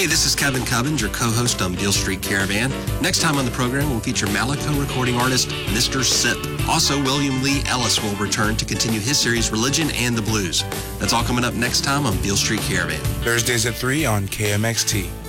Hey, this is Kevin Cubbins, your co-host on Beale Street Caravan. Next time on the program, we'll feature Malaco recording artist Mr. Sith. Also, William Lee Ellis will return to continue his series Religion and the Blues. That's all coming up next time on Beale Street Caravan. Thursdays at 3 on KMXT.